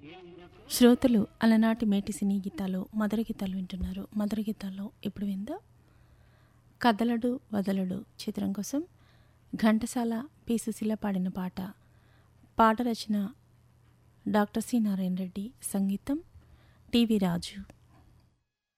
శ్రోతలు అలనాటి మేటి సినీ గీతాలు మధుర గీతాలు వింటున్నారు. మధుర గీతాల్లో ఇప్పుడు విందాం కదలడు వదలడు చిత్రం కోసం ఘంటసాల పి సుశీల పాడిన పాట. పాట రచన డాక్టర్ సి నారాయణ రెడ్డి, సంగీతం టివి రాజు.